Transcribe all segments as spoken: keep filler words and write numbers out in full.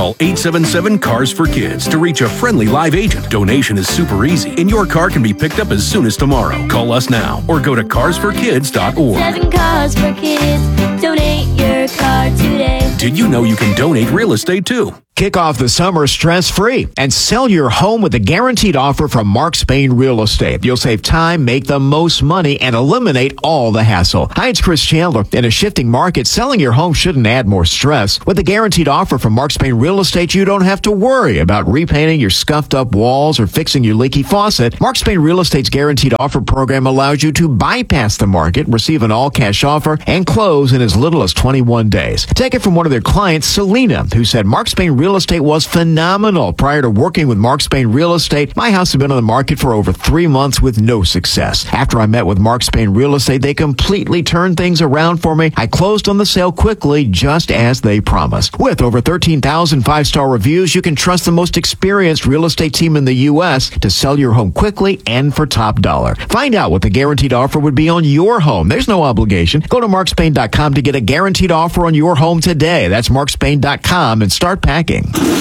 Call eight seven seven, C A R S for Kids to reach a friendly live agent. Donation is super easy, and your car can be picked up as soon as tomorrow. Call us now or go to cars for kids dot org. Seven Cars for Kids. Donate your car today. Did you know you can donate real estate too? Kick off the summer stress-free and sell your home with a guaranteed offer from Mark Spain Real Estate. You'll save time, make the most money, and eliminate all the hassle. Hi, it's Chris Chandler. In a shifting market, selling your home shouldn't add more stress. With a guaranteed offer from Mark Spain Real Estate, you don't have to worry about repainting your scuffed-up walls or fixing your leaky faucet. Mark Spain Real Estate's guaranteed offer program allows you to bypass the market, receive an all-cash offer, and close in as little as twenty-one days. Take it from one of their clients, Selena, who said Mark Spain Real Estate was phenomenal. Prior to working with Mark Spain Real Estate, my house had been on the market for over three months with no success. After I met with Mark Spain Real Estate, they completely turned things around for me. I closed on the sale quickly, just as they promised. With over thirteen thousand five-star reviews, you can trust the most experienced real estate team in the U S to sell your home quickly and for top dollar. Find out what the guaranteed offer would be on your home. There's no obligation. Go to mark spain dot com to get a guaranteed offer on your home today. That's mark spain dot com and start packing.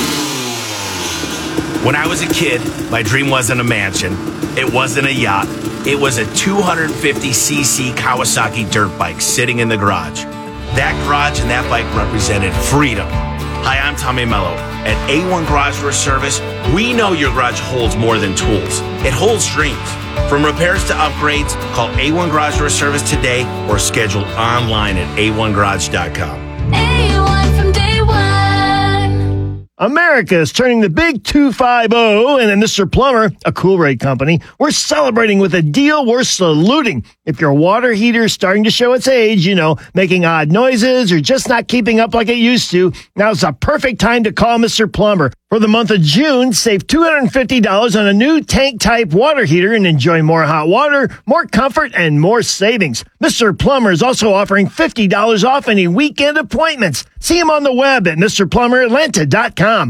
When I was a kid, my dream wasn't a mansion. It wasn't a yacht. It was a two hundred fifty c c Kawasaki dirt bike sitting in the garage. That garage and that bike represented freedom. Hi, I'm Tommy Mello. At A one Garage Door Service, we know your garage holds more than tools. It holds dreams. From repairs to upgrades, call A one Garage Door Service today or schedule online at a one garage dot com. A one from day one. America is turning the big two fifty, and at Mister Plumber, a cool rate company, we're celebrating with a deal we're saluting. If your water heater is starting to show its age, you know, making odd noises or just not keeping up like it used to, now's the perfect time to call Mister Plumber. For the month of June, save two hundred fifty dollars on a new tank-type water heater and enjoy more hot water, more comfort, and more savings. Mister Plumber is also offering fifty dollars off any weekend appointments. See him on the web at Mr Plumber Atlanta dot com.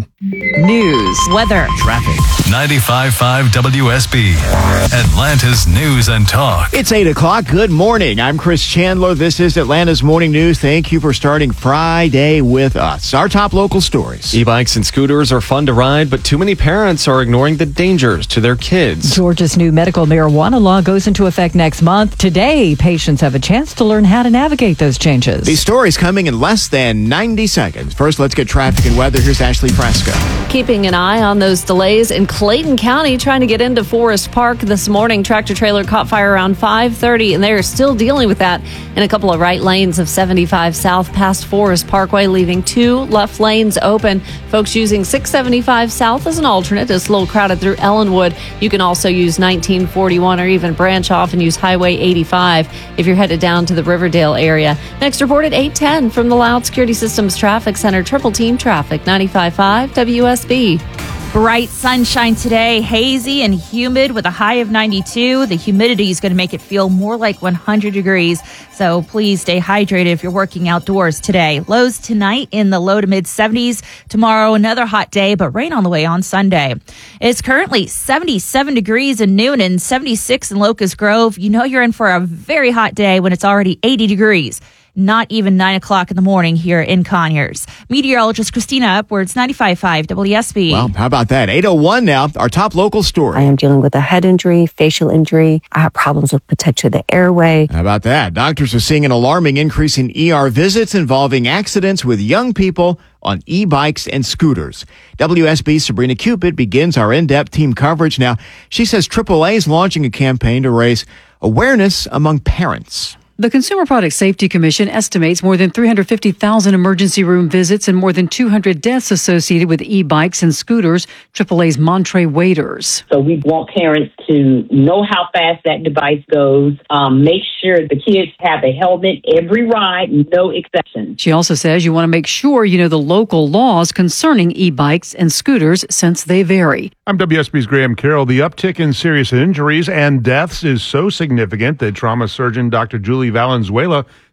News, weather, traffic. ninety-five point five W S B, Atlanta's News and Talk. It's eight o'clock. Good morning. I'm Chris Chandler. This is Atlanta's Morning News. Thank you for starting Friday with us. Our top local stories. E-bikes and scooters are fun to ride, but too many parents are ignoring the dangers to their kids. Georgia's new medical marijuana law goes into effect next month. Today, patients have a chance to learn how to navigate those changes. These stories coming in less than ninety seconds. First, let's get traffic and weather. Here's Ashley Fresco. Keeping an eye on those delays in Clayton County trying to get into Forest Park this morning. Tractor trailer caught fire around five thirty, and they are still dealing with that in a couple of right lanes of seventy-five South past Forest Parkway, leaving two left lanes open. Folks using six seventy-five South as an alternate. It's a little crowded through Ellenwood. You can also use nineteen forty-one or even branch off and use Highway eighty-five if you're headed down to the Riverdale area. Next report at eight ten from the Loud Security Systems Traffic Center. Triple Team Traffic, ninety-five point five W S B. Bright sunshine today, hazy and humid with a high of ninety-two. The humidity is going to make it feel more like one hundred degrees. So please stay hydrated if you're working outdoors today. Lows tonight in the low to mid seventies. Tomorrow, another hot day, but rain on the way on Sunday. It's currently seventy-seven degrees in Newnan and seventy-six in Locust Grove. You know you're in for a very hot day when it's already eighty degrees. Not even nine o'clock in the morning here in Conyers. Meteorologist Christina Upwards, ninety-five point five W S B. Well, how about that? eight oh one now, our top local story. I am dealing with a head injury, facial injury. I have problems with potentially the airway. How about that? Doctors are seeing an alarming increase in E R visits involving accidents with young people on e-bikes and scooters. W S B's Sabrina Cupid begins our in-depth team coverage. Now, she says triple A is launching a campaign to raise awareness among parents. The Consumer Product Safety Commission estimates more than three hundred fifty thousand emergency room visits and more than two hundred deaths associated with e-bikes and scooters, triple A's Montre Waiters. So we want parents to know how fast that device goes, um, make sure the kids have a helmet every ride, no exceptions. She also says you want to make sure you know the local laws concerning e-bikes and scooters since they vary. I'm W S B's Graham Carroll. The uptick in serious injuries and deaths is so significant that trauma surgeon Doctor Julie Valenzuela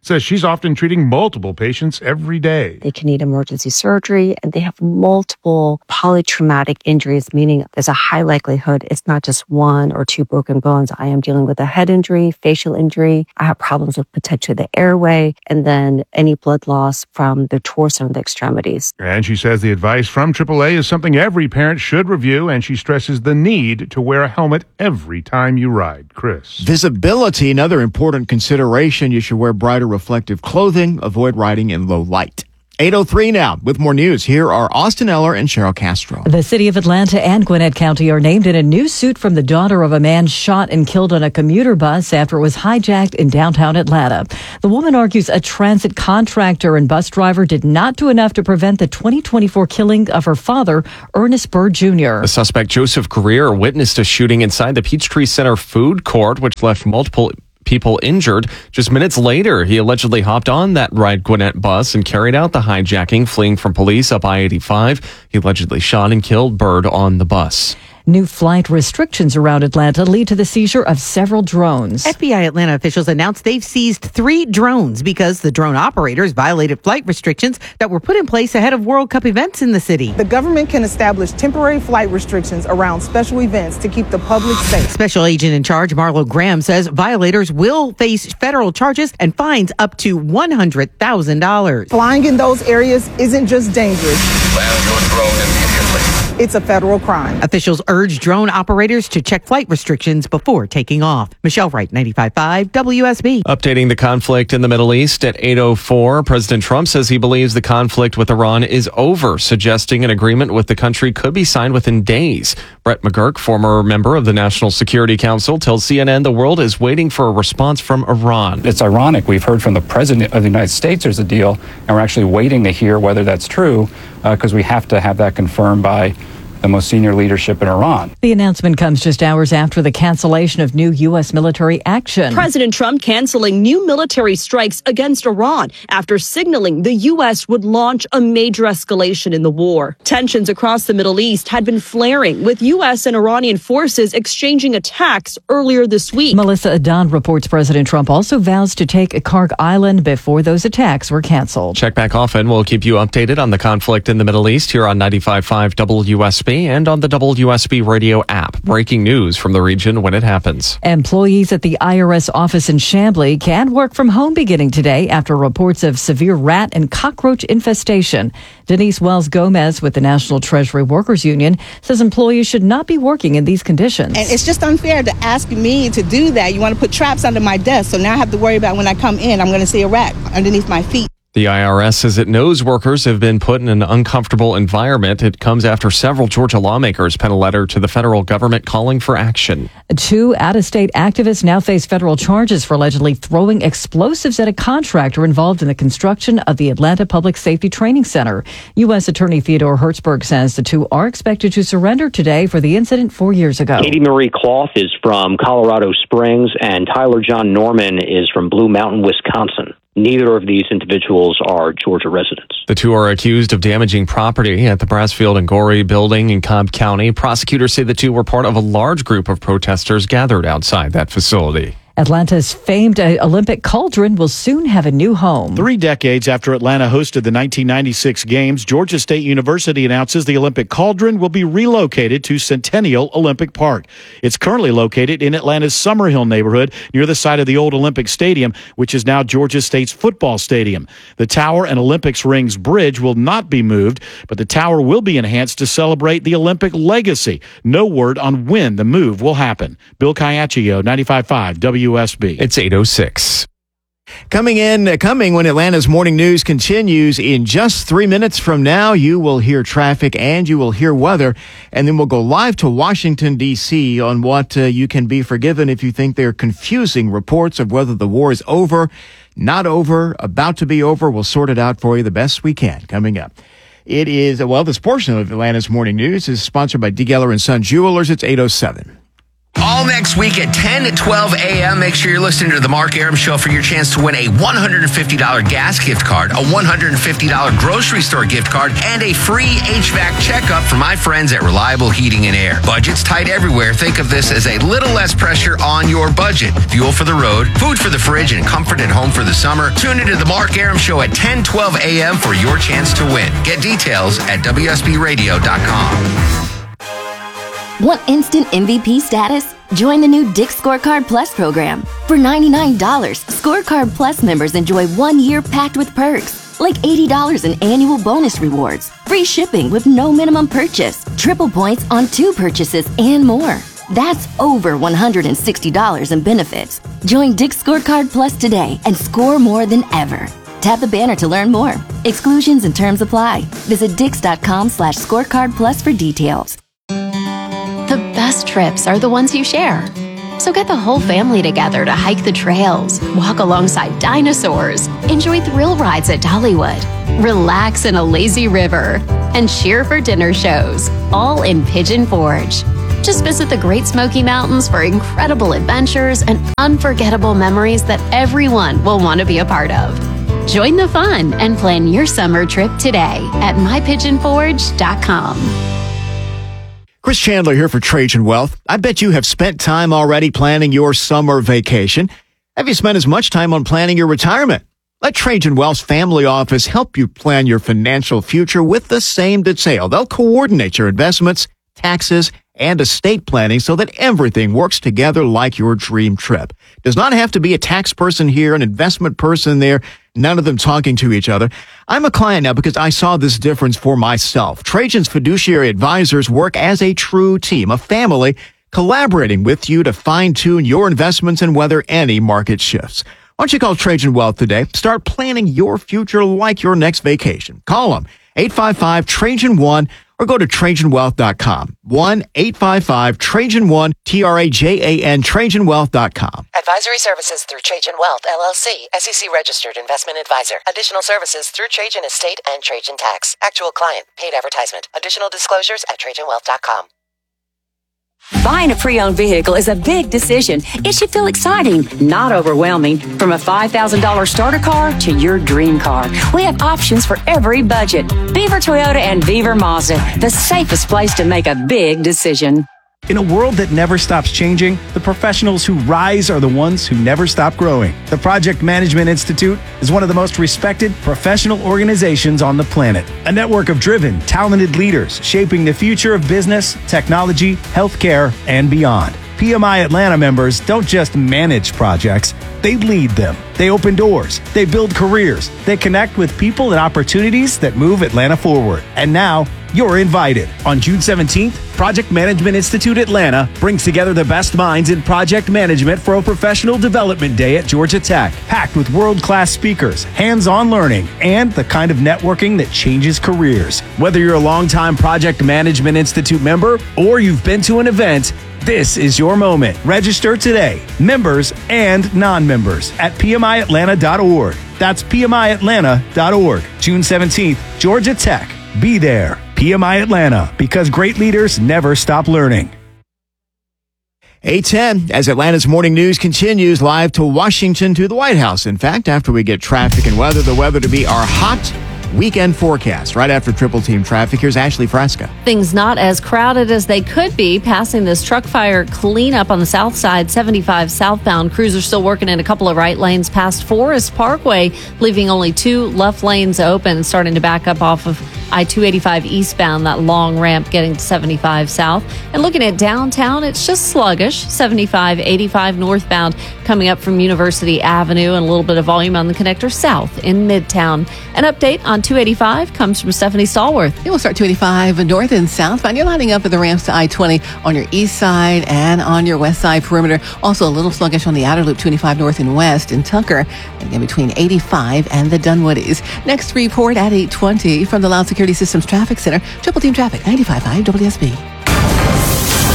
says she's often treating multiple patients every day. They can need emergency surgery, and they have multiple polytraumatic injuries, meaning there's a high likelihood it's not just one or two broken bones. I am dealing with a head injury, facial injury. I have problems with potentially the airway, and then any blood loss from the torso and the extremities. And she says the advice from triple A is something every parent should review, and she stresses the need to wear a helmet every time you ride. Chris. Visibility, another important consideration. You should wear brighter reflective clothing. Avoid riding in low light. eight oh three now. With more news, here are Austin Eller and Cheryl Castro. The city of Atlanta and Gwinnett County are named in a new suit from the daughter of a man shot and killed on a commuter bus after it was hijacked in downtown Atlanta. The woman argues a transit contractor and bus driver did not do enough to prevent the twenty twenty-four killing of her father, Ernest Byrd Junior The suspect, Joseph Greer, witnessed a shooting inside the Peachtree Center food court, which left multiple people injured. Just minutes later, he allegedly hopped on that Ride Gwinnett bus and carried out the hijacking, fleeing from police up I eighty-five. He allegedly shot and killed Byrd on the bus. New flight restrictions around Atlanta lead to the seizure of several drones. F B I Atlanta officials announced they've seized three drones because the drone operators violated flight restrictions that were put in place ahead of World Cup events in the city. The government can establish temporary flight restrictions around special events to keep the public safe. Special agent in charge Marlo Graham says violators will face federal charges and fines up to one hundred thousand dollars. Flying in those areas isn't just dangerous. Land your drone immediately. It's a federal crime. Officials urge drone operators to check flight restrictions before taking off. Michelle Wright, ninety-five point five W S B. Updating the conflict in the Middle East at eight oh four, President Trump says he believes the conflict with Iran is over, suggesting an agreement with the country could be signed within days. Brett McGurk, former member of the National Security Council, tells C N N the world is waiting for a response from Iran. It's ironic. We've heard from the President of the United States there's a deal, and we're actually waiting to hear whether that's true, because uh, we have to have that confirmed by the most senior leadership in Iran. The announcement comes just hours after the cancellation of new U S military action. President Trump canceling new military strikes against Iran after signaling the U S would launch a major escalation in the war. Tensions across the Middle East had been flaring, with U S and Iranian forces exchanging attacks earlier this week. Melissa Adon reports President Trump also vows to take Karg Island before those attacks were canceled. Check back often. We'll keep you updated on the conflict in the Middle East here on ninety-five point five W S B. And on the W S B radio app. Breaking news from the region when it happens. Employees at the I R S office in Chamblee can work from home beginning today after reports of severe rat and cockroach infestation. Denise Wells Gomez with the National Treasury Workers Union says employees should not be working in these conditions. And it's just unfair to ask me to do that. You want to put traps under my desk, so now I have to worry about when I come in, I'm going to see a rat underneath my feet. The I R S says it knows workers have been put in an uncomfortable environment. It comes after several Georgia lawmakers penned a letter to the federal government calling for action. Two out-of-state activists now face federal charges for allegedly throwing explosives at a contractor involved in the construction of the Atlanta Public Safety Training Center. U S Attorney Theodore Hertzberg says the two are expected to surrender today for the incident four years ago. Katie Marie Cloth is from Colorado Springs, and Tyler John Norman is from Blue Mountain, Wisconsin. Neither of these individuals are Georgia residents. The two are accused of damaging property at the Brassfield and Gorey building in Cobb County. Prosecutors say the two were part of a large group of protesters gathered outside that facility. Atlanta's famed Olympic cauldron will soon have a new home. Three decades after Atlanta hosted the nineteen ninety-six Games, Georgia State University announces the Olympic cauldron will be relocated to Centennial Olympic Park. It's currently located in Atlanta's Summerhill neighborhood near the site of the old Olympic Stadium, which is now Georgia State's football stadium. The tower and Olympics rings bridge will not be moved, but the tower will be enhanced to celebrate the Olympic legacy. No word on when the move will happen. Bill Caiaccio, ninety-five point five W S B. It's eight oh six. Coming in, coming when Atlanta's morning news continues in just three minutes from now, you will hear traffic and you will hear weather, and then we'll go live to Washington, D C on what uh, you can be forgiven if you think they're confusing reports of whether the war is over, not over, about to be over. We'll sort it out for you the best we can coming up. It is, well, this portion of Atlanta's morning news is sponsored by D. Geller and Son Jewelers. It's eight oh seven. All all next week at ten to twelve a.m. Make sure you're listening to The Mark Arum Show for your chance to win a one hundred fifty dollars gas gift card, a one hundred fifty dollars grocery store gift card, and a free H V A C checkup from my friends at Reliable Heating and Air. Budget's tight everywhere. Think of this as a little less pressure on your budget. Fuel for the road, food for the fridge, and comfort at home for the summer. Tune into The Mark Arum Show at ten twelve a.m. for your chance to win. Get details at W S B radio dot com. Want instant M V P status? Join the new Dick's Scorecard Plus program. For ninety-nine dollars, Scorecard Plus members enjoy one year packed with perks, like eighty dollars in annual bonus rewards, free shipping with no minimum purchase, triple points on two purchases, and more. That's over one hundred sixty dollars in benefits. Join Dick's Scorecard Plus today and score more than ever. Tap the banner to learn more. Exclusions and terms apply. Visit dix.com slash scorecard plus for details. The best trips are the ones you share. So get the whole family together to hike the trails, walk alongside dinosaurs, enjoy thrill rides at Dollywood, relax in a lazy river, and cheer for dinner shows, all in Pigeon Forge. Just visit the Great Smoky Mountains for incredible adventures and unforgettable memories that everyone will want to be a part of. Join the fun and plan your summer trip today at my pigeon forge dot com. Chris Chandler here for Trajan Wealth. I bet you have spent time already planning your summer vacation. Have you spent as much time on planning your retirement? Let Trajan Wealth's family office help you plan your financial future with the same detail. They'll coordinate your investments, taxes, and estate planning so that everything works together like your dream trip. Does not have to be a tax person here, an investment person there, none of them talking to each other. I'm a client now because I saw this difference for myself. Trajan's fiduciary advisors work as a true team, a family, collaborating with you to fine-tune your investments and weather any market shifts. Why don't you call Trajan Wealth today? Start planning your future like your next vacation. Call them, eight five five, Trajan one, or go to Trajan Wealth dot com. one eight five five, Trajan one, T R A J A N, Trajan Wealth dot com. Advisory services through Trajan Wealth, L L C, S E C registered investment advisor. Additional services through Trajan Estate and Trajan Tax. Actual client, paid advertisement. Additional disclosures at Trajan Wealth dot com. Buying a pre-owned vehicle is a big decision. It should feel exciting, not overwhelming. From a five thousand dollars starter car to your dream car, we have options for every budget. Beaver Toyota and Beaver Mazda, the safest place to make a big decision. In a world that never stops changing, the professionals who rise are the ones who never stop growing. The Project Management Institute is one of the most respected professional organizations on the planet. A network of driven, talented leaders shaping the future of business, technology, healthcare, and beyond. P M I Atlanta members don't just manage projects, they lead them. They open doors, they build careers, they connect with people and opportunities that move Atlanta forward. And now, you're invited. On June seventeenth, Project Management Institute Atlanta brings together the best minds in project management for a professional development day at Georgia Tech, packed with world-class speakers, hands-on learning, and the kind of networking that changes careers. Whether you're a longtime Project Management Institute member or you've been to an event, this is your moment. Register today, members and non-members, at P M I Atlanta dot org. That's P M I Atlanta dot org. June seventeenth, Georgia Tech. Be there. P M I Atlanta, because great leaders never stop learning. eight ten, as Atlanta's morning news continues live to Washington to the White House. In fact, after we get traffic and weather, the weather to be our hot weekend forecast. Right after Triple Team Traffic, here's Ashley Fresca. Things not as crowded as they could be passing this truck fire cleanup on the south side, seventy-five southbound. Crews are still working in a couple of right lanes past Forest Parkway, leaving only two left lanes open, starting to back up off of I two eighty-five eastbound, that long ramp getting to seventy-five south. And looking at downtown, it's just sluggish, seventy-five eighty-five northbound, coming up from University Avenue, and a little bit of volume on the connector south in Midtown. An update on two eighty-five comes from Stephanie Stallworth. It will start two eighty-five north and southbound. You're lining up at the ramps to I twenty on your east side and on your west side perimeter. Also a little sluggish on the outer loop, two eighty-five north and west in Tucker, and in between eighty-five and the Dunwoodies. Next report at eight twenty from the Loud Security Systems Traffic Center. Triple Team Traffic, ninety-five point five W S B.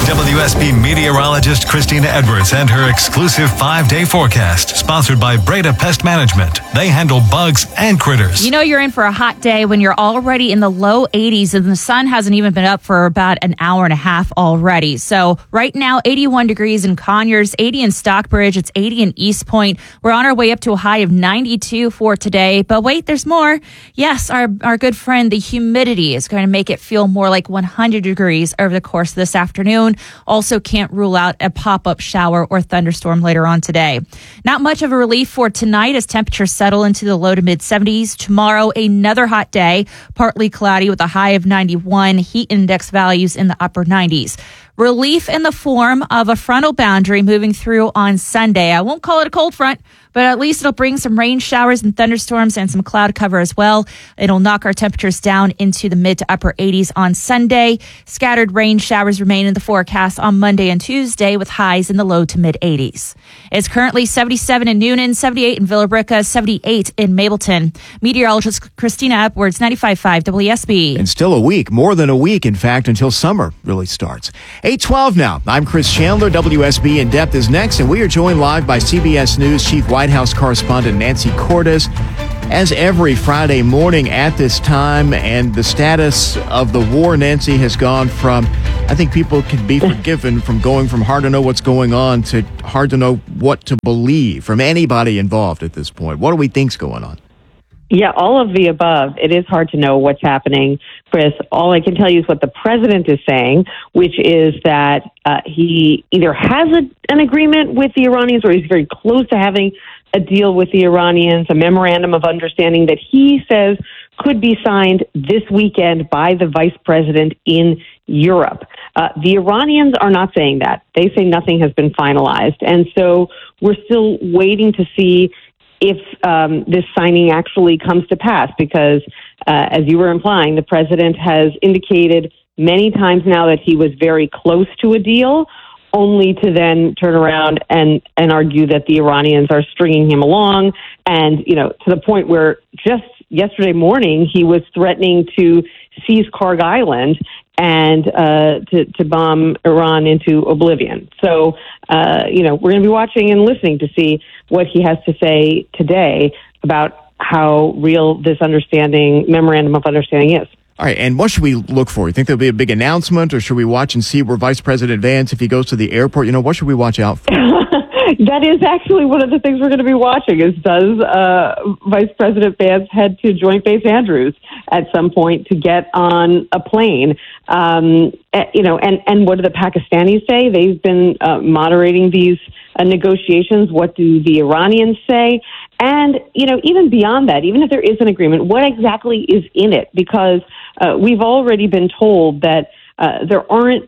W S B meteorologist Christina Edwards and her exclusive five-day forecast, sponsored by Breda Pest Management. They handle bugs and critters. You know you're in for a hot day when you're already in the low eighties and the sun hasn't even been up for about an hour and a half already. So right now, eighty-one degrees in Conyers, eighty in Stockbridge, it's eighty in East Point. We're on our way up to a high of ninety-two for today. But wait, there's more. Yes, our, our good friend, the humidity is going to make it feel more like one hundred degrees over the course of this afternoon. Also can't rule out a pop-up shower or thunderstorm later on today. Not much of a relief for tonight as temperatures settle into the low to mid seventies. Tomorrow, another hot day, partly cloudy with a high of ninety-one, heat index values in the upper nineties. Relief in the form of a frontal boundary moving through on Sunday. I won't call it a cold front, but at least it'll bring some rain showers and thunderstorms and some cloud cover as well. It'll knock our temperatures down into the mid to upper eighties on Sunday. Scattered rain showers remain in the forecast on Monday and Tuesday with highs in the low to mid eighties. It's currently seventy-seven in Noonan, seventy-eight in Villabreca, seventy-eight in Mableton. Meteorologist Christina Edwards, ninety-five point five W S B. And still a week, more than a week, in fact, until summer really starts. eight twelve now. I'm Chris Chandler. W S B In Depth is next, and we are joined live by C B S News Chief White House correspondent Nancy Cordes. As every Friday morning at this time, and the status of the war, Nancy, has gone from, I think people can be forgiven from going from hard to know what's going on to hard to know what to believe from anybody involved at this point. What do we think's going on? Yeah, all of the above. It is hard to know what's happening, Chris. All I can tell you is what the president is saying, which is that uh, he either has a, an agreement with the Iranians or he's very close to having a deal with the Iranians, a memorandum of understanding that he says could be signed this weekend by the vice president in Europe. Uh, the Iranians are not saying that. They say nothing has been finalized. And so we're still waiting to see if um, this signing actually comes to pass, because, uh, as you were implying, the president has indicated many times now that he was very close to a deal, only to then turn around and, and argue that the Iranians are stringing him along. And, you know, to the point where just yesterday morning, he was threatening to seize Karg Island and uh, to, to bomb Iran into oblivion. So, uh, you know, we're going to be watching and listening to see what he has to say today about how real this understanding, memorandum of understanding is. All right, and what should we look for? You think there'll be a big announcement, or should we watch and see where Vice President Vance, if he goes to the airport, you know, what should we watch out for? That is actually one of the things we're going to be watching is does uh, Vice President Vance head to Joint Base Andrews at some point to get on a plane? Um, you know, and, and what do the Pakistanis say? They've been uh, moderating these uh, negotiations. What do the Iranians say? And, you know, even beyond that, even if there is an agreement, what exactly is in it? Because uh, we've already been told that uh, there aren't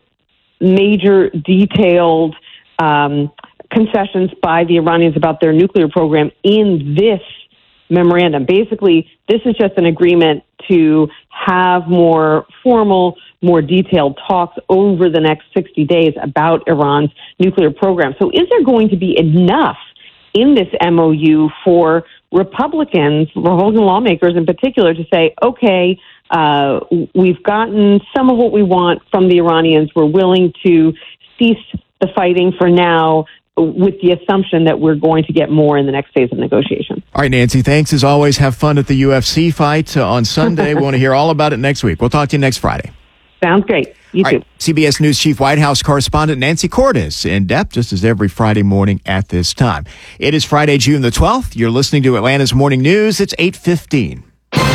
major detailed um, concessions by the Iranians about their nuclear program in this memorandum. Basically, this is just an agreement to have more formal, more detailed talks over the next sixty days about Iran's nuclear program. So is there going to be enough in this M O U for Republicans, Republican lawmakers in particular, to say, okay, uh, we've gotten some of what we want from the Iranians. We're willing to cease the fighting for now, with the assumption that we're going to get more in the next phase of negotiation. All right, Nancy, thanks as always. Have fun at the U F C fight uh, on Sunday. We want to hear all about it next week. We'll talk to you next Friday. Sounds great. You all too. Right, C B S News Chief White House correspondent Nancy Cordes in depth, just as every Friday morning at this time. It is Friday, June the twelfth. You're listening to Atlanta's Morning News. It's eight fifteen.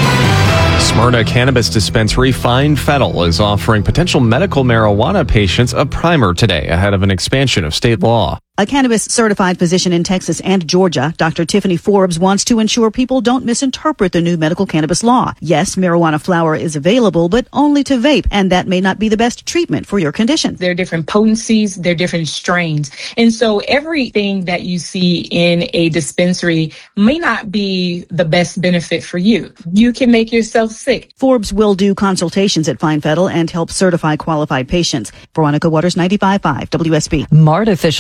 Smyrna Cannabis Dispensary Fine Fettle is offering potential medical marijuana patients a primer today ahead of an expansion of state law. A cannabis-certified physician in Texas and Georgia, Doctor Tiffany Forbes, wants to ensure people don't misinterpret the new medical cannabis law. Yes, marijuana flower is available, but only to vape, and that may not be the best treatment for your condition. There are different potencies, there are different strains, and so everything that you see in a dispensary may not be the best benefit for you. You can make yourself sick. Forbes will do consultations at Fine Fettle and help certify qualified patients. Veronica Waters, ninety-five point five W S B. MART officials say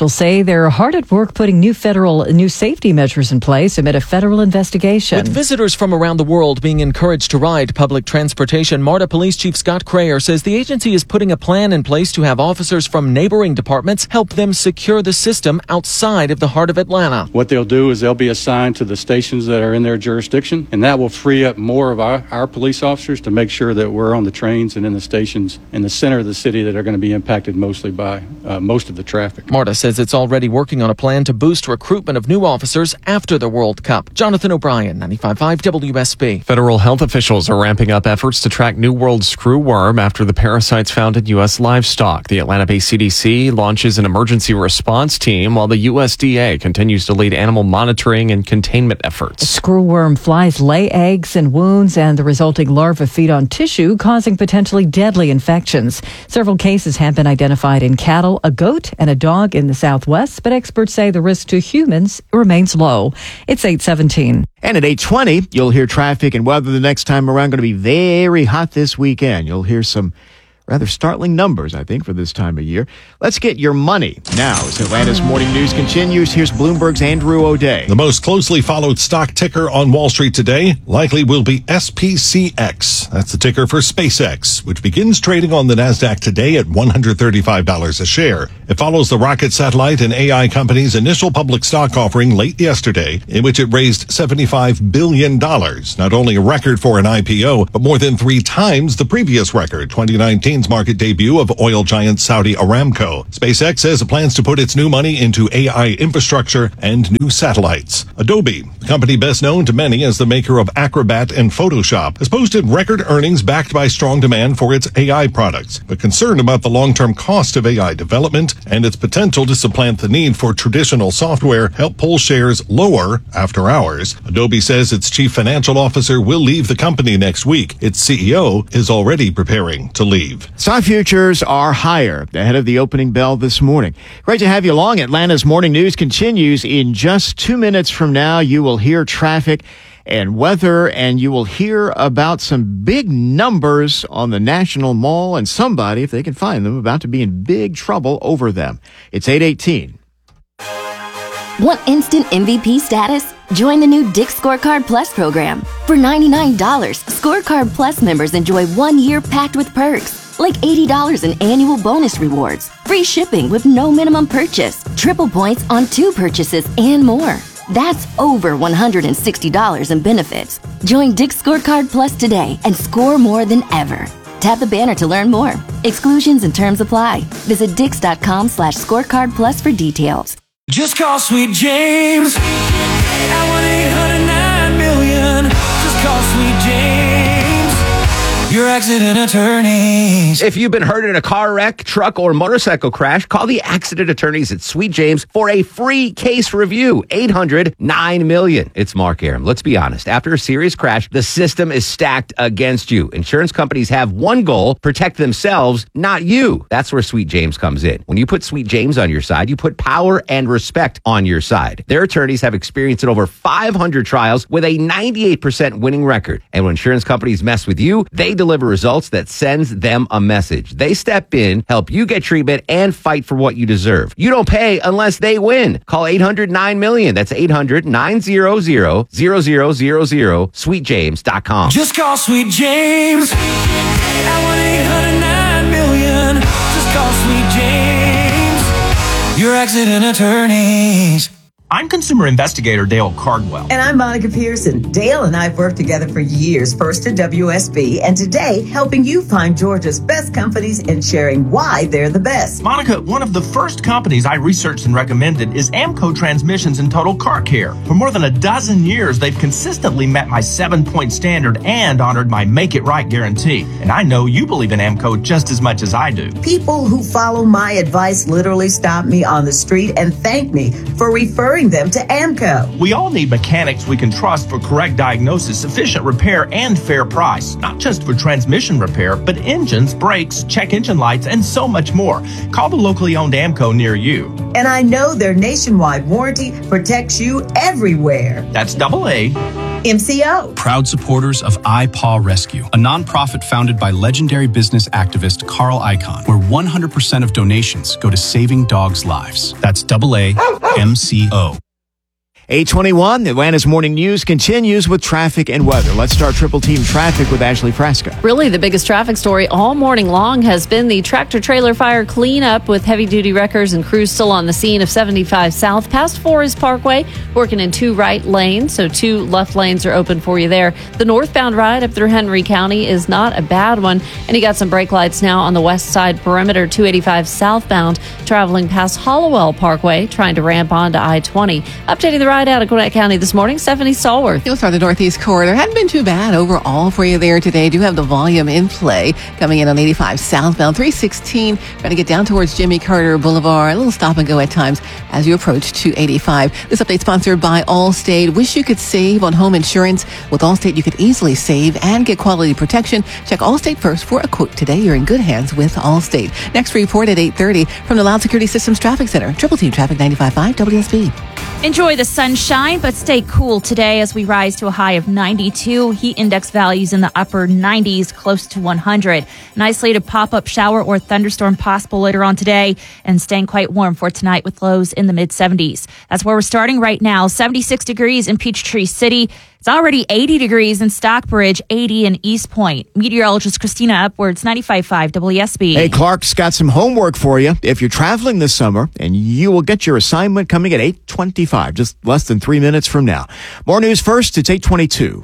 they're hard at work putting new federal, new safety measures in place amid a federal investigation. With visitors from around the world being encouraged to ride public transportation, MARTA Police Chief Scott Crayer says the agency is putting a plan in place to have officers from neighboring departments help them secure the system outside of the heart of Atlanta. What they'll do is they'll be assigned to the stations that are in their jurisdiction, and that will free up more of our, our police officers to make sure that we're on the trains and in the stations in the center of the city that are going to be impacted mostly by uh, most of the traffic. MARTA says it's already working on a plan to boost recruitment of new officers after the World Cup. Jonathan O'Brien, ninety-five point five W S B. Federal health officials are ramping up efforts to track New World screwworm after the parasites found in U S livestock. The Atlanta-based C D C launches an emergency response team while the U S D A continues to lead animal monitoring and containment efforts. Screwworm flies lay eggs in wounds, and the resulting larvae feed on tissue, causing potentially deadly infections. Several cases have been identified in cattle, a goat, and a dog in the Southwest, but experts say the risk to humans remains low. It's eight seventeen. And at eight twenty, you'll hear traffic and weather the next time around. Going to be very hot this weekend. You'll hear some rather startling numbers, I think, for this time of year. Let's get your money now as Atlanta's morning news continues. Here's Bloomberg's Andrew O'Day. The most closely followed stock ticker on Wall Street today likely will be S P C X. That's the ticker for SpaceX, which begins trading on the NASDAQ today at one hundred thirty-five dollars a share. It follows the rocket satellite and A I company's initial public stock offering late yesterday, in which it raised seventy-five billion dollars. Not only a record for an I P O, but more than three times the previous record, twenty nineteen market debut of oil giant Saudi Aramco. SpaceX says it plans to put its new money into A I infrastructure and new satellites. Adobe, the company best known to many as the maker of Acrobat and Photoshop, has posted record earnings backed by strong demand for its A I products, but concerned about the long-term cost of A I development and its potential to supplant the need for traditional software help pull shares lower after hours. Adobe says its chief financial officer will leave the company next week. Its C E O is already preparing to leave. Stock futures are higher ahead of the opening bell this morning. Great to have you along. Atlanta's morning news continues. In just two minutes from now, you will hear traffic and weather, and you will hear about some big numbers on the National Mall and somebody, if they can find them, about to be in big trouble over them. It's eight eighteen. Want instant M V P status? Join the new Dick's Scorecard Plus program. For ninety-nine dollars, Scorecard Plus members enjoy one year packed with perks, like eighty dollars in annual bonus rewards, free shipping with no minimum purchase, triple points on two purchases, and more. That's over one hundred sixty dollars in benefits. Join Dick's Scorecard Plus today and score more than ever. Tap the banner to learn more. Exclusions and terms apply. Visit dix.com slash scorecard plus for details. Just call Sweet James at one eight hundred nine million. Just call Sweet James, your accident attorneys. If you've been hurt in a car wreck, truck, or motorcycle crash, call the accident attorneys at Sweet James for a free case review. eight hundred nine million. It's Mark Aram. Let's be honest. After a serious crash, the system is stacked against you. Insurance companies have one goal: protect themselves, not you. That's where Sweet James comes in. When you put Sweet James on your side, you put power and respect on your side. Their attorneys have experience in over five hundred trials with a ninety-eight percent winning record. And when insurance companies mess with you, they deliver results that sends them a message. They step in, help you get treatment, and fight for what you deserve. You don't pay unless they win. Call eight hundred nine million. That's eight hundred nine hundred zero zero zero zero. sweet james dot com. Just call Sweet James at one eight hundred nine million. Just call Sweet James, your accident attorneys. I'm consumer investigator Dale Cardwell. And I'm Monica Pearson. Dale and I have worked together for years, first at W S B, and today helping you find Georgia's best companies and sharing why they're the best. Monica, one of the first companies I researched and recommended is AMCO Transmissions and Total Car Care. For more than a dozen years, they've consistently met my seven-point standard and honored my Make It Right guarantee. And I know you believe in AMCO just as much as I do. People who follow my advice literally stop me on the street and thank me for referring them to AMCO. We all need mechanics we can trust for correct diagnosis, efficient repair, and fair price. Not just for transmission repair, but engines, brakes, check engine lights, and so much more. Call the locally owned AMCO near you. And I know their nationwide warranty protects you everywhere. That's double A M C O. Proud supporters of iPaw Rescue, a nonprofit founded by legendary business activist Carl Icahn, where one hundred percent of donations go to saving dogs' lives. That's double A M C O. eight twenty-one, Atlanta's morning news continues with traffic and weather. Let's start triple team traffic with Ashley Fresca. Really, the biggest traffic story all morning long has been the tractor trailer fire cleanup, with heavy duty wreckers and crews still on the scene of seventy-five South past Forest Parkway, working in two right lanes, so two left lanes are open for you there. The northbound ride up through Henry County is not a bad one, and you got some brake lights now on the west side perimeter, two eighty-five southbound, traveling past Hollowell Parkway, trying to ramp onto I twenty. Updating the ride out of Gwinnett County this morning, Stephanie Stallworth. You'll start the Northeast Corridor. Hadn't been too bad overall for you there today. Do have the volume in play coming in on eighty-five southbound, three sixteen, trying to get down towards Jimmy Carter Boulevard. A little stop and go at times as you approach two eighty-five. This update sponsored by Allstate. Wish you could save on home insurance? With Allstate, you could easily save and get quality protection. Check Allstate first for a quote today. You're in good hands with Allstate. Next report at eight thirty from the Loud Security Systems Traffic Center. Triple Team Traffic ninety-five point five W S B. Enjoy the sunshine, but stay cool today as we rise to a high of ninety-two. Heat index values in the upper nineties, close to one hundred. An isolated pop-up shower or thunderstorm possible later on today, and staying quite warm for tonight with lows in the mid-seventies. That's where we're starting right now. seventy-six degrees in Peachtree City. It's already eighty degrees in Stockbridge, eighty in East Point. Meteorologist Christina Upwards, ninety-five point five W S B. Hey, Clark's got some homework for you if you're traveling this summer, and you will get your assignment coming at eight twenty-five, just less than three minutes from now. More news first, it's eight twenty-two.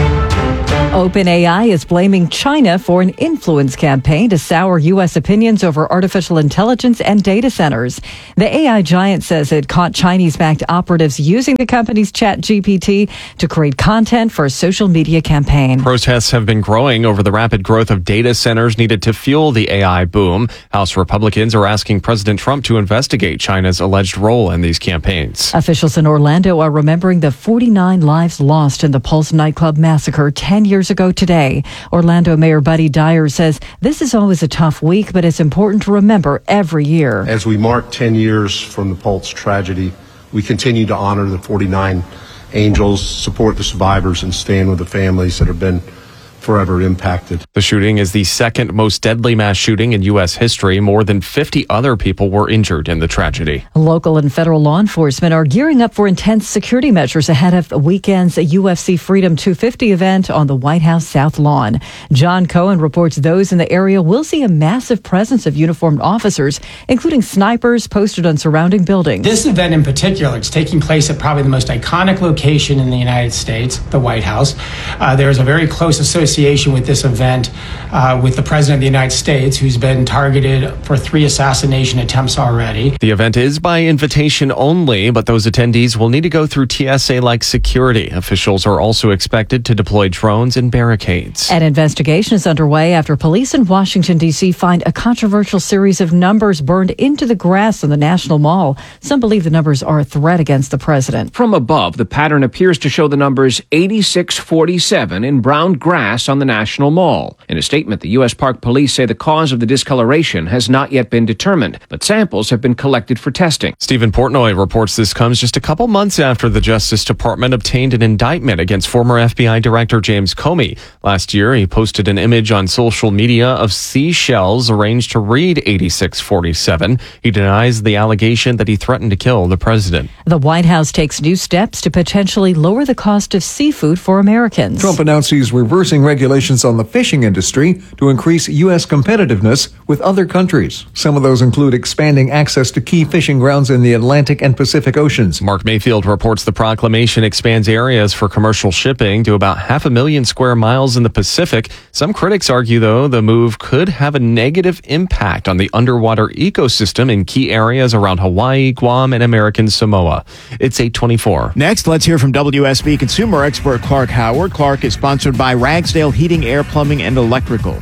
OpenAI is blaming China for an influence campaign to sour U S opinions over artificial intelligence and data centers. The A I giant says it caught Chinese-backed operatives using the company's ChatGPT to create content for a social media campaign. Protests have been growing over the rapid growth of data centers needed to fuel the A I boom. House Republicans are asking President Trump to investigate China's alleged role in these campaigns. Officials in Orlando are remembering the forty-nine lives lost in the Pulse nightclub massacre ten years ago today. Orlando Mayor Buddy Dyer says this is always a tough week, but it's important to remember every year. As we mark ten years from the Pulse tragedy, we continue to honor the forty-nine angels, support the survivors, and stand with the families that have been forever impacted. The shooting is the second most deadly mass shooting in U S history. More than fifty other people were injured in the tragedy. Local and federal law enforcement are gearing up for intense security measures ahead of the weekend's U F C Freedom two fifty event on the White House South Lawn. John Cohen reports those in the area will see a massive presence of uniformed officers, including snipers posted on surrounding buildings. This event in particular, it's taking place at probably the most iconic location in the United States, the White House. Uh, there is a very close association with this event uh, with the President of the United States, who's been targeted for three assassination attempts already. The event is by invitation only, but those attendees will need to go through T S A-like security. Officials are also expected to deploy drones and barricades. An investigation is underway after police in Washington, D C find a controversial series of numbers burned into the grass in the National Mall. Some believe the numbers are a threat against the president. From above, the pattern appears to show the numbers eighty-six forty-seven in brown grass on the National Mall. In a statement, the U S Park Police say the cause of the discoloration has not yet been determined, but samples have been collected for testing. Stephen Portnoy reports this comes just a couple months after the Justice Department obtained an indictment against former F B I Director James Comey. Last year, he posted an image on social media of seashells arranged to read eighty-six forty-seven. He denies the allegation that he threatened to kill the president. The White House takes new steps to potentially lower the cost of seafood for Americans. Trump announced he's reversing regulations on the fishing industry to increase U S competitiveness with other countries. Some of those include expanding access to key fishing grounds in the Atlantic and Pacific Oceans. Mark Mayfield reports the proclamation expands areas for commercial shipping to about half a million square miles in the Pacific. Some critics argue, though, the move could have a negative impact on the underwater ecosystem in key areas around Hawaii, Guam, and American Samoa. It's eight twenty-four. Next, let's hear from W S B consumer expert Clark Howard. Clark is sponsored by Ragsdale Heating, Air, Plumbing, and Electrical.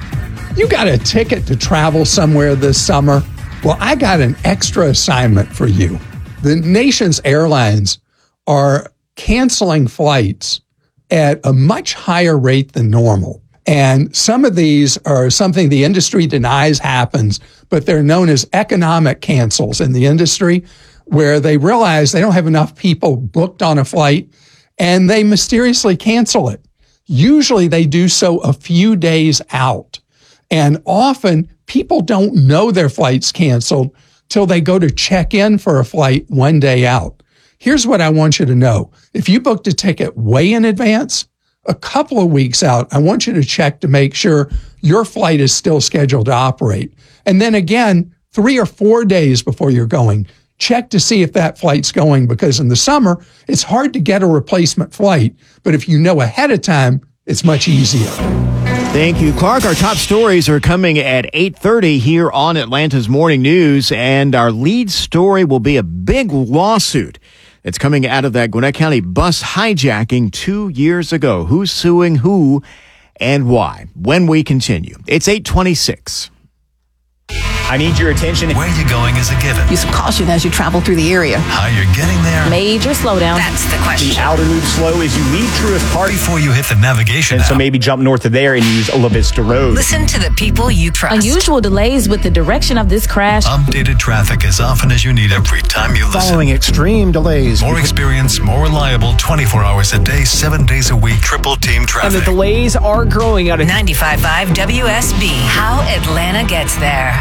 You got a ticket to travel somewhere this summer? Well, I got an extra assignment for you. The nation's airlines are canceling flights at a much higher rate than normal. And some of these are something the industry denies happens, but they're known as economic cancels in the industry, where they realize they don't have enough people booked on a flight and they mysteriously cancel it. Usually they do so a few days out. And often people don't know their flight's canceled till they go to check in for a flight one day out. Here's what I want you to know. If you booked a ticket way in advance, a couple of weeks out, I want you to check to make sure your flight is still scheduled to operate. And then again, three or four days before you're going, check to see if that flight's going, because in the summer, it's hard to get a replacement flight. But if you know ahead of time, it's much easier. Thank you, Clark. Our top stories are coming at eight thirty here on Atlanta's Morning News, and our lead story will be a big lawsuit that's coming out of that Gwinnett County bus hijacking two years ago. Who's suing who and why? When we continue. It's eight twenty-six. I need your attention. Where you're going is a given. Use some caution as you travel through the area. How you're getting there. Major slowdown. That's the question. The outer loop slow as you leave Truist Park. Before you hit the navigation And app. so maybe jump north of there and use La Vista Road. Listen to the people you trust. Unusual delays with the direction of this crash. Updated traffic as often as you need every time you listen. Following extreme delays. More experience, more reliable, twenty-four hours a day, seven days a week, triple team traffic. And the delays are growing out of ninety-five point five W S B. How Atlanta gets there.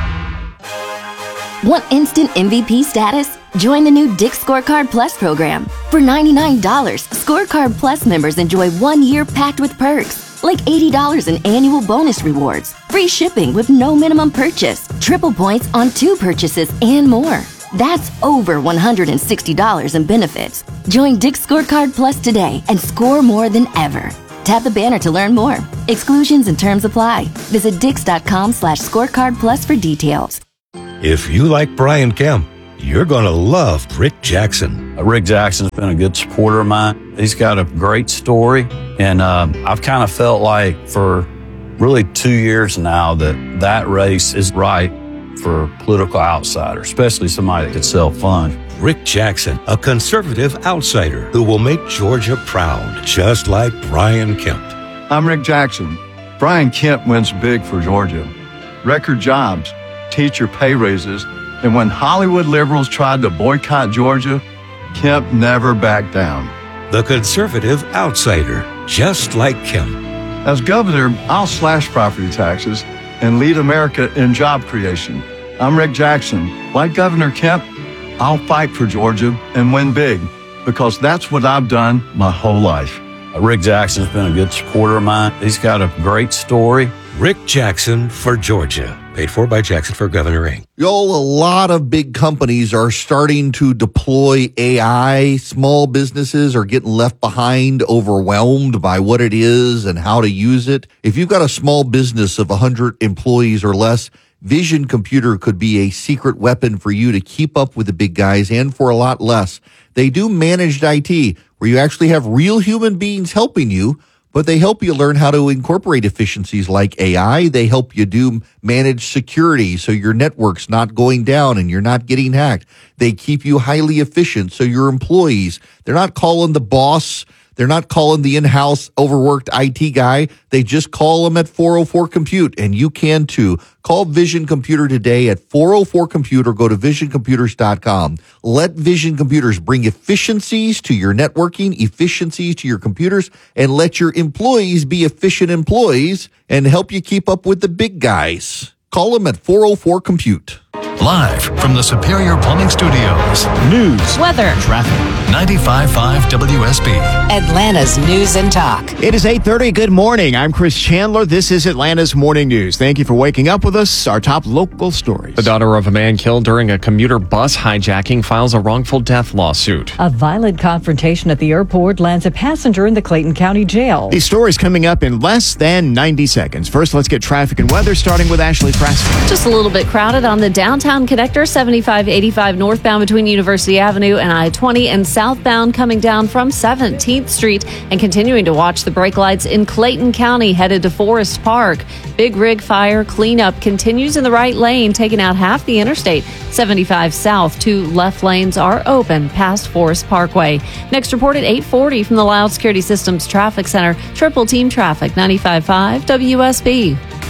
Want instant M V P status? Join the new Dick's Scorecard Plus program. For ninety-nine dollars, Scorecard Plus members enjoy one year packed with perks, like eighty dollars in annual bonus rewards, free shipping with no minimum purchase, triple points on two purchases, and more. That's over one hundred sixty dollars in benefits. Join Dick's Scorecard Plus today and score more than ever. Tap the banner to learn more. Exclusions and terms apply. Visit dix.com slash scorecard plus for details. If you like Brian Kemp, you're going to love Rick Jackson. Uh, Rick Jackson's been a good supporter of mine. He's got a great story, and uh, I've kind of felt like for really two years now that that race is right for a political outsider, especially somebody that could sell funds. Rick Jackson, a conservative outsider who will make Georgia proud, just like Brian Kemp. I'm Rick Jackson. Brian Kemp wins big for Georgia. Record jobs, teacher pay raises, and when Hollywood liberals tried to boycott Georgia, Kemp never backed down. The conservative outsider, just like Kemp. As governor, I'll slash property taxes and lead America in job creation. I'm Rick Jackson. Like Governor Kemp, I'll fight for Georgia and win big, because that's what I've done my whole life. Uh, Rick Jackson's been a good supporter of mine. He's got a great story. Rick Jackson for Georgia. Paid for by Jackson for Governor Incorporated. Y'all, a lot of big companies are starting to deploy A I. Small businesses are getting left behind, overwhelmed by what it is and how to use it. If you've got a small business of one hundred employees or less, Vision Computer could be a secret weapon for you to keep up with the big guys, and for a lot less. They do managed I T, where you actually have real human beings helping you, but they help you learn how to incorporate efficiencies like A I. They help you do managed security so your network's not going down and you're not getting hacked. They keep you highly efficient so your employees, they're not calling the boss, they're not calling the in-house overworked I T guy. They just call them at four oh four Compute, and you can too. Call Vision Computer today at four oh four Compute or go to vision computers dot com. Let Vision Computers bring efficiencies to your networking, efficiencies to your computers, and let your employees be efficient employees and help you keep up with the big guys. Call them at four oh four Compute. Live from the Superior Plumbing Studios. News. Weather. Traffic. ninety-five point five W S B. Atlanta's News and Talk. It is eight thirty. Good morning. I'm Chris Chandler. This is Atlanta's Morning News. Thank you for waking up with us. Our top local stories. The daughter of a man killed during a commuter bus hijacking files a wrongful death lawsuit. A violent confrontation at the airport lands a passenger in the Clayton County Jail. These stories coming up in less than ninety seconds. First, let's get traffic and weather, starting with Ashley Preston. Just a little bit crowded on the downtown connector, seventy-five eighty-five northbound between University Avenue and I twenty, and southbound coming down from seventeenth Street, and continuing to watch the brake lights in Clayton County headed to Forest Park. Big rig fire cleanup continues in the right lane, taking out half the interstate. seventy-five south, two left lanes are open past Forest Parkway. Next report at eight forty from the Loud Security Systems Traffic Center. Triple team traffic, ninety-five point five W S B.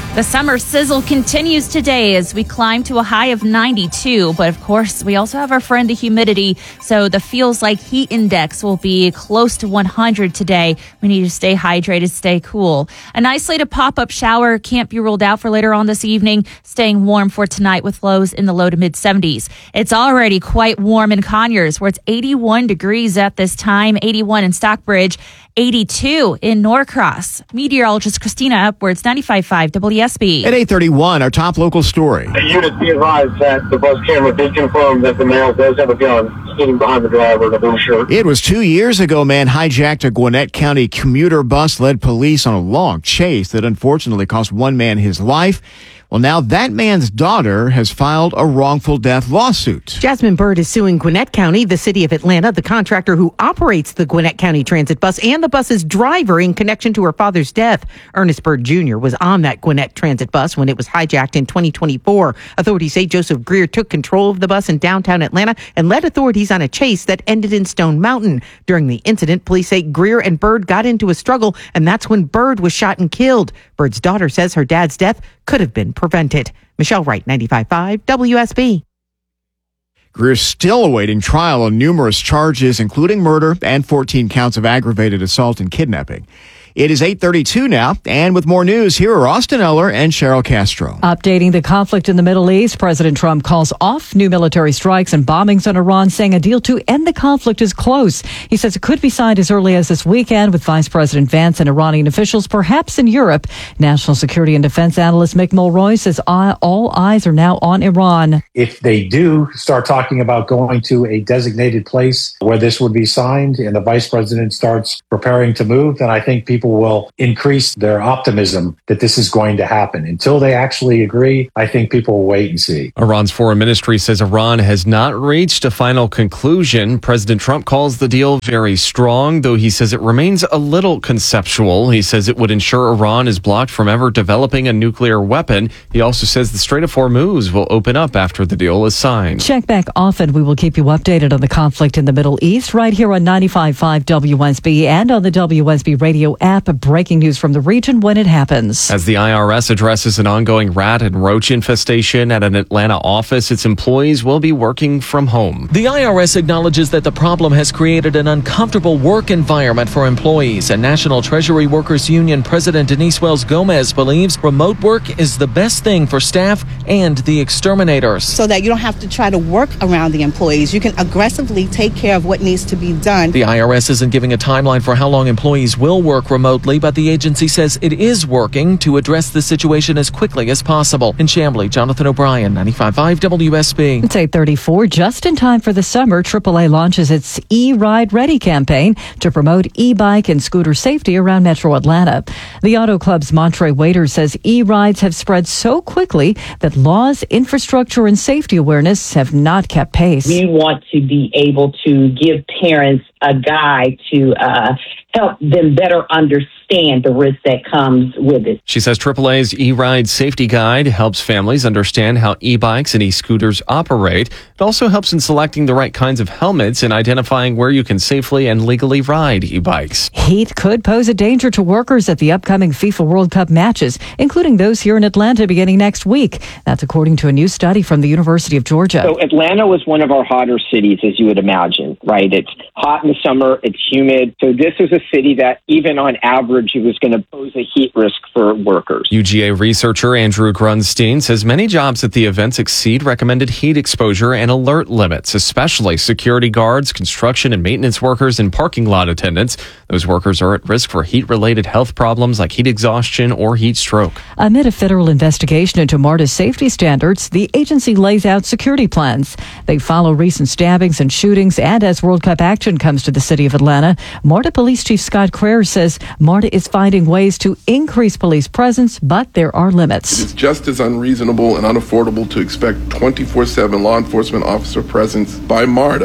The summer sizzle continues today as we climb to a high of ninety-two. But of course, we also have our friend the humidity. So the feels like heat index will be close to one hundred today. We need to stay hydrated, stay cool. An isolated pop-up shower can't be ruled out for later on this evening. Staying warm for tonight with lows in the low to mid seventies. It's already quite warm in Conyers, where it's eighty-one degrees at this time, eighty-one in Stockbridge, eighty-two in Norcross. Meteorologist Christina Upwards, ninety-five point five W S B. At eight thirty-one, our top local story. The unit be advised that the bus camera did confirm that the male does have a gun sitting behind the driver in a blue shirt. It was two years ago, man hijacked a Gwinnett County commuter bus, led police on a long chase that unfortunately cost one man his life. Well, now that man's daughter has filed a wrongful death lawsuit. Jasmine Bird is suing Gwinnett County, the city of Atlanta, the contractor who operates the Gwinnett County Transit bus, and the bus's driver in connection to her father's death. Ernest Bird Junior was on that Gwinnett Transit bus when it was hijacked in twenty twenty-four. Authorities say Joseph Greer took control of the bus in downtown Atlanta and led authorities on a chase that ended in Stone Mountain. During the incident, police say Greer and Bird got into a struggle, and that's when Bird was shot and killed. Bird's daughter says her dad's death could have been prevented. Michelle Wright, ninety-five point five W S B. Greer's still awaiting trial on numerous charges, including murder and fourteen counts of aggravated assault and kidnapping. It is eight thirty-two now, and with more news, here are Austin Eller and Cheryl Castro. Updating the conflict in the Middle East, President Trump calls off new military strikes and bombings on Iran, saying a deal to end the conflict is close. He says it could be signed as early as this weekend with Vice President Vance and Iranian officials, perhaps in Europe. National security and defense analyst Mick Mulroy says all eyes are now on Iran. If they do start talking about going to a designated place where this would be signed and the vice president starts preparing to move, then I think people will increase their optimism that this is going to happen. Until they actually agree, I think people will wait and see. Iran's foreign ministry says Iran has not reached a final conclusion. President Trump calls the deal very strong, though he says it remains a little conceptual. He says it would ensure Iran is blocked from ever developing a nuclear weapon. He also says the Strait of Hormuz will open up after the deal is signed. Check back often. We will keep you updated on the conflict in the Middle East right here on ninety-five point five W S B and on the W S B radio app. Breaking news from the region when it happens. As the I R S addresses an ongoing rat and roach infestation at an Atlanta office, its employees will be working from home. The I R S acknowledges that the problem has created an uncomfortable work environment for employees, and National Treasury Workers Union President Denise Wells Gomez believes remote work is the best thing for staff and the exterminators. So that you don't have to try to work around the employees. You can aggressively take care of what needs to be done. The I R S isn't giving a timeline for how long employees will work remotely, but the agency says it is working to address the situation as quickly as possible. In Chamblee, Jonathan O'Brien, ninety-five point five W S B. It's eight thirty-four, just in time for the summer. triple A launches its E-Ride Ready campaign to promote e-bike and scooter safety around Metro Atlanta. The Auto Club's Montre Waiter says e-rides have spread so quickly that laws, infrastructure, and safety awareness have not kept pace. We want to be able to give parents a guide to uh, help them better understand the risk that comes with it. She says triple A's E-Ride Safety Guide helps families understand how e-bikes and e-scooters operate. It also helps in selecting the right kinds of helmets and identifying where you can safely and legally ride e-bikes. Heat could pose a danger to workers at the upcoming FIFA World Cup matches, including those here in Atlanta beginning next week. That's according to a new study from the University of Georgia. So Atlanta was one of our hotter cities, as you would imagine, right? It's hot in the summer, it's humid. So this was a city that even on average, it was going to pose a heat risk for workers. U G A researcher Andrew Grunstein says many jobs at the events exceed recommended heat exposure and alert limits, especially security guards, construction and maintenance workers, and parking lot attendants. Those workers are at risk for heat-related health problems like heat exhaustion or heat stroke. Amid a federal investigation into MARTA's safety standards, the agency lays out security plans. They follow recent stabbings and shootings, and as World Cup action comes to the city of Atlanta, MARTA Police Chief Scott Craer says MARTA is finding ways to increase police presence, but there are limits. It's just as unreasonable and unaffordable to expect twenty-four seven law enforcement officer presence by MARTA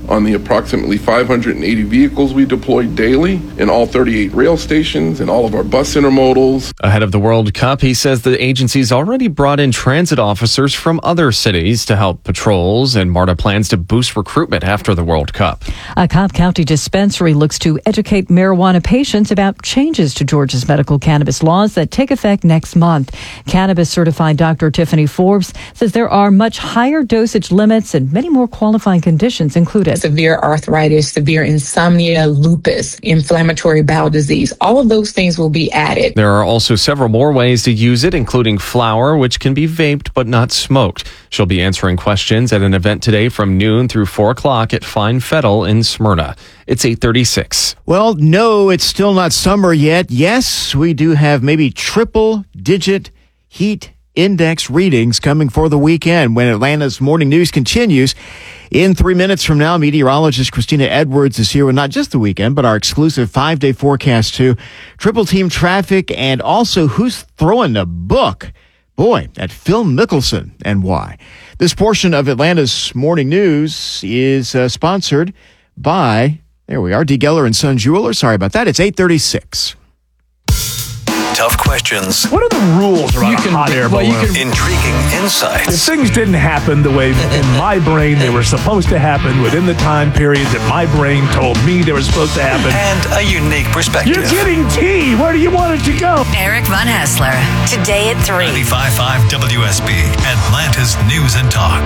on the approximately five hundred eighty vehicles we deploy daily in all thirty-eight rail stations and all of our bus intermodals. Ahead of the World Cup, he says the agency's already brought in transit officers from other cities to help patrols, and MARTA plans to boost recruitment after the World Cup. A Cobb County dispensary looks to educate marijuana patients about changes to Georgia's medical cannabis laws that take effect next month. Cannabis certified Doctor Tiffany Forbes says there are much higher dosage limits and many more qualifying conditions included. Severe arthritis, severe insomnia, lupus, inflammatory bowel disease, all of those things will be added. There are also several more ways to use it, including flower, which can be vaped but not smoked. She'll be answering questions at an event today from noon through four o'clock at Fine Fettle in Smyrna. It's eight thirty-six. Well, no, it's still not summer yet. Yes, we do have maybe triple-digit heat index readings coming for the weekend when Atlanta's morning news continues. In three minutes from now, meteorologist Christina Edwards is here with not just the weekend, but our exclusive five-day forecast too. Triple team traffic and also who's throwing the book. Boy, at Phil Mickelson and why. This portion of Atlanta's morning news is uh, sponsored by, there we are, D. Geller and Son Jewelers. Sorry about that. It's eight thirty-six. Tough questions. What are the rules around You a can- hot air well, balloon? you can- Intriguing insights. If things didn't happen the way in my brain they were supposed to happen within the time period that my brain told me they were supposed to happen. And a unique perspective. You're getting tea. Where do you want it to go? Eric Von Hassler, today at three. ninety-five point five W S B, Atlanta's News and Talk.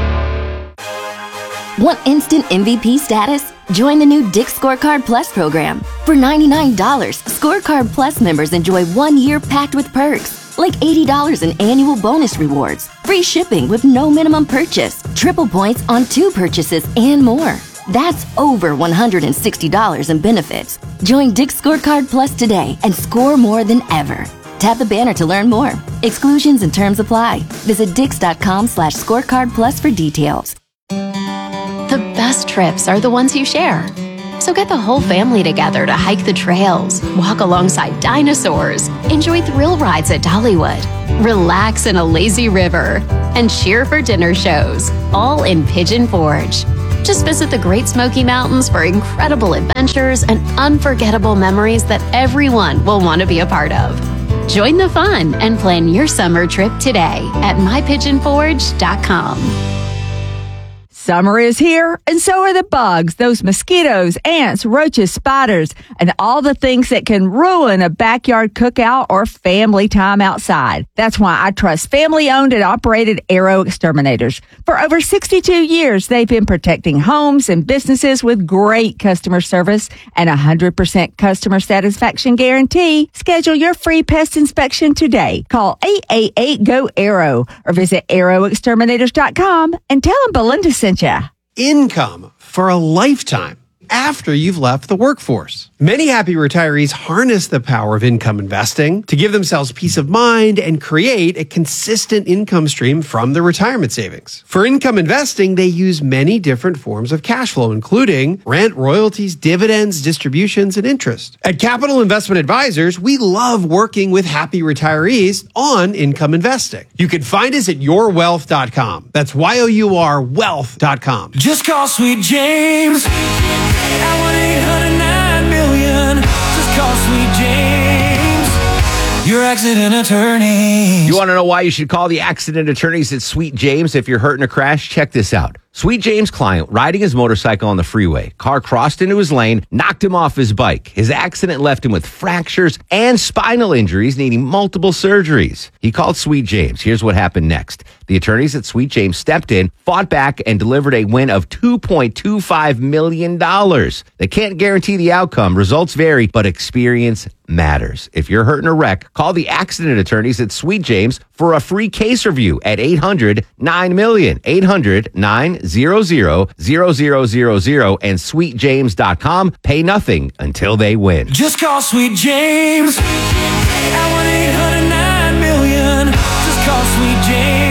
Want instant M V P status? Join the new Dick's Scorecard Plus program. For ninety-nine dollars, Scorecard Plus members enjoy one year packed with perks, like eighty dollars in annual bonus rewards, free shipping with no minimum purchase, triple points on two purchases, and more. That's over one hundred sixty dollars in benefits. Join Dick's Scorecard Plus today and score more than ever. Tap the banner to learn more. Exclusions and terms apply. Visit dix.com slash scorecard plus for details. The best trips are the ones you share. So get the whole family together to hike the trails, walk alongside dinosaurs, enjoy thrill rides at Dollywood, relax in a lazy river, and cheer for dinner shows, all in Pigeon Forge. Just visit the Great Smoky Mountains for incredible adventures and unforgettable memories that everyone will want to be a part of. Join the fun and plan your summer trip today at my pigeon forge dot com. Summer is here, and so are the bugs, those mosquitoes, ants, roaches, spiders, and all the things that can ruin a backyard cookout or family time outside. That's why I trust family-owned and operated Arrow Exterminators. For over sixty-two years, they've been protecting homes and businesses with great customer service and a one hundred percent customer satisfaction guarantee. Schedule your free pest inspection today. Call eight eight eight, G O, ARROW or visit arrow exterminators dot com and tell them Belinda sent you. Income for a lifetime after you've left the workforce. Many happy retirees harness the power of income investing to give themselves peace of mind and create a consistent income stream from their retirement savings. For income investing, they use many different forms of cash flow, including rent, royalties, dividends, distributions, and interest. At Capital Investment Advisors, we love working with happy retirees on income investing. You can find us at your wealth dot com. That's Y O U R wealth dot com. Just call Sweet James at one eight hundred nine million. Just call Sweet James, your accident attorney. You want to know why you should call the accident attorneys at Sweet James if you're hurt in a crash? Check this out. Sweet James' client, riding his motorcycle on the freeway. Car crossed into his lane, knocked him off his bike. His accident left him with fractures and spinal injuries, needing multiple surgeries. He called Sweet James. Here's what happened next. The attorneys at Sweet James stepped in, fought back, and delivered a win of two point two five million dollars. They can't guarantee the outcome. Results vary, but experience matters. If you're hurt in a wreck, call the accident attorneys at Sweet James for a free case review at eight hundred nine million, eight hundred nine hundred zero zero zero zero and sweet james dot com. Pay nothing until they win. Just call Sweet James at one eight hundred nine million. Just call Sweet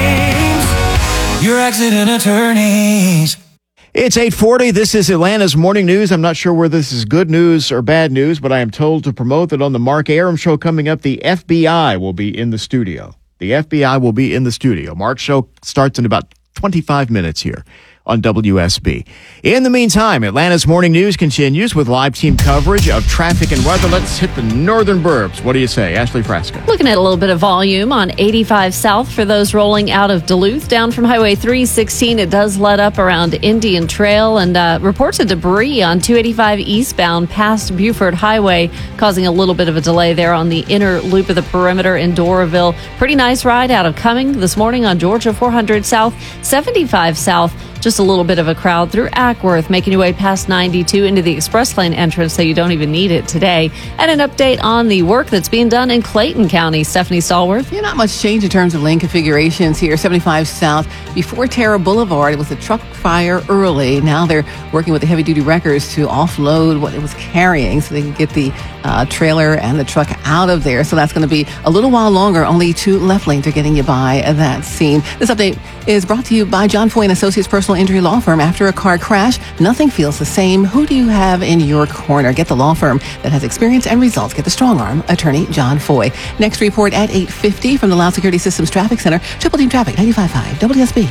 James, your accident attorneys. It's eight forty. This is Atlanta's Morning News. I'm not sure whether this is good news or bad news, but I am told to promote that on the Mark Arum Show coming up, the F B I will be in the studio. The F B I will be in the studio. Mark's show starts in about twenty-five minutes here. on W S B. In the meantime, Atlanta's Morning News continues with live team coverage of traffic and weather. Let's hit the northern burbs. What do you say, Ashley Frasca? Looking at a little bit of volume on eighty-five South for those rolling out of Duluth. Down from Highway three sixteen, it does let up around Indian Trail, and uh, reports of debris on two eighty-five eastbound past Buford Highway, causing a little bit of a delay there on the inner loop of the perimeter in Doraville. Pretty nice ride out of Cumming this morning on Georgia four hundred South, seventy-five South. Just a little bit of a crowd through Ackworth, making your way past ninety-two into the express lane entrance, so you don't even need it today. And an update on the work that's being done in Clayton County. Stephanie Stallworth. Yeah, not much change in terms of lane configurations here. seventy-five South before Terra Boulevard. It was a truck fire early. Now they're working with the heavy-duty wreckers to offload what it was carrying so they can get the uh, trailer and the truck out of there. So that's going to be a little while longer. Only two left lanes are getting you by that scene. This update is brought to you by John Foy and Associates Personal Injury Law Firm. After a car crash, nothing feels the same. Who do you have in your corner? Get the law firm that has experience and results. Get the strong arm attorney, John Foy. Next report at eight fifty from the Loud Security Systems Traffic Center. Triple Team Traffic, ninety-five point five W S B.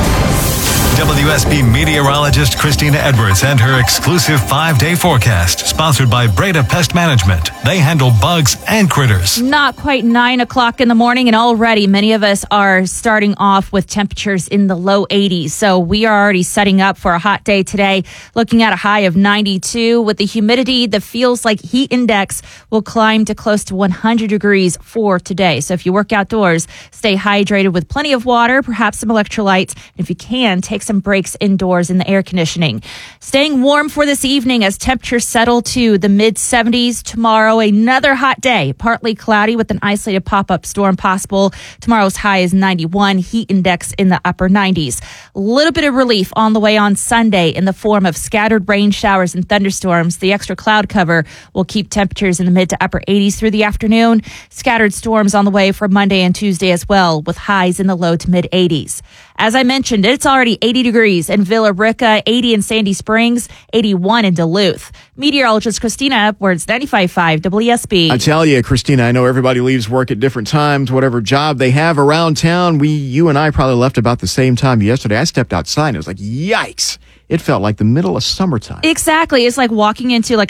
W S B meteorologist Christina Edwards and her exclusive five-day forecast, sponsored by Breda Pest Management. They handle bugs and critters. Not quite nine o'clock in the morning, and already many of us are starting off with temperatures in the low eighties. So we are already setting up for a hot day today, looking at a high of ninety-two. With the humidity, the feels like heat index will climb to close to one hundred degrees for today. So if you work outdoors, stay hydrated with plenty of water, perhaps some electrolytes. And if you can, take some breaks indoors in the air conditioning. Staying warm for this evening as temperatures settle to the mid seventies. Tomorrow, another hot day, partly cloudy with an isolated pop-up storm possible. Tomorrow's high is ninety-one, heat index in the upper nineties. A little bit of relief on the way on Sunday in the form of scattered rain showers and thunderstorms. The extra cloud cover will keep temperatures in the mid to upper eighties through the afternoon. Scattered storms on the way for Monday and Tuesday as well, with highs in the low to mid eighties. As I mentioned, it's already eighty degrees in Villa Rica, eighty in Sandy Springs, eighty-one in Duluth. Meteorologist Christina Edwards, ninety-five point five W S B. I tell you, Christina, I know everybody leaves work at different times, whatever job they have around town. We, you and I probably left about the same time yesterday. I stepped outside and it was like, yikes. It felt like the middle of summertime. Exactly. It's like walking into like